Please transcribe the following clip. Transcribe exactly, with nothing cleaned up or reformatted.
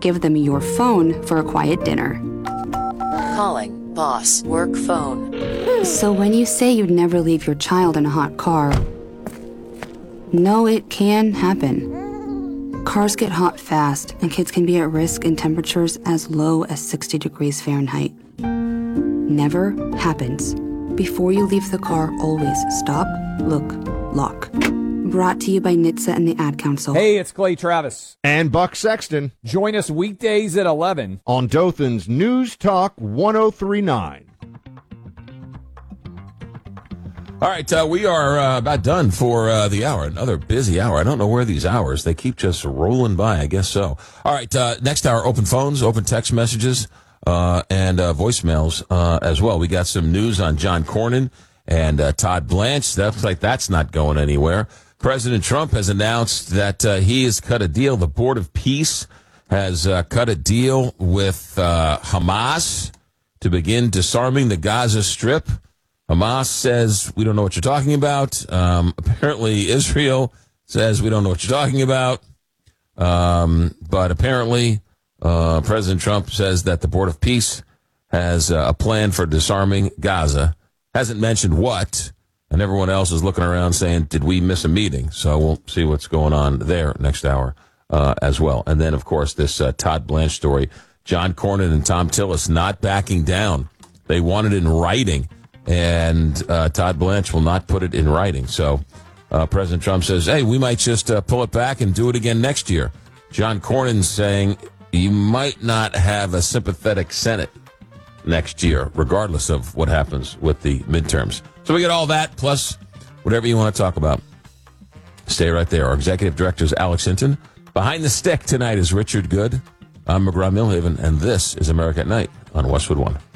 give them your phone for a quiet dinner. Calling boss work phone. So when you say you'd never leave your child in a hot car, no, it can happen. Cars get hot fast, and kids can be at risk in temperatures as low as sixty degrees Fahrenheit. Never happens. Before you leave the car, always stop, look, lock. Brought to you by N H T S A and the Ad Council. Hey, it's Clay Travis. And Buck Sexton. Join us weekdays at eleven on Dothan's News Talk one oh three point nine. All right, uh, we are uh, about done for uh, the hour. Another busy hour. I don't know where these hours, they keep just rolling by. I guess so. All right, uh, next hour, open phones, open text messages, uh, and uh, voicemails uh, as well. We got some news on John Cornyn and uh, Todd Blanche. That's like that's not going anywhere. President Trump has announced that uh, he has cut a deal. The Board of Peace has uh, cut a deal with uh, Hamas to begin disarming the Gaza Strip. Hamas says, we don't know what you're talking about. Um, apparently, Israel says, we don't know what you're talking about. Um, but apparently, uh, President Trump says that the Board of Peace has uh, a plan for disarming Gaza. Hasn't mentioned what, and everyone else is looking around saying, did we miss a meeting? So we'll see what's going on there next hour uh, as well. And then, of course, this uh, Todd Blanche story. John Cornyn and Tom Tillis not backing down. They want it in writing. And uh, Todd Blanche will not put it in writing. So uh, President Trump says, hey, we might just uh, pull it back and do it again next year. John Cornyn's saying you might not have a sympathetic Senate next year, regardless of what happens with the midterms. So we get all that, plus whatever you want to talk about. Stay right there. Our executive director is Alex Hinton. Behind the stick tonight is Richard Good. I'm McGraw Millhaven, and this is America at Night on Westwood One.